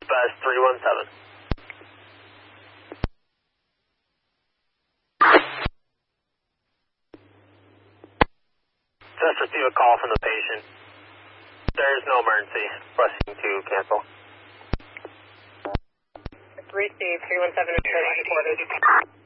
Bus 317. Just received a call from the patient. There is no emergency. Requesting to cancel. Received 317 is reported.